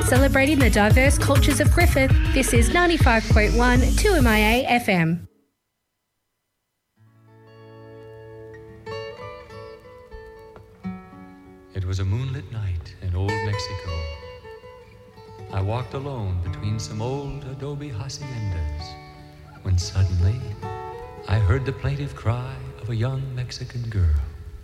Celebrating the diverse cultures of Griffith, this is 95.1 2MIA FM. It was a moonlit night in old Mexico. I walked alone between some old adobe haciendas when suddenly I heard the plaintive cry of a young Mexican girl.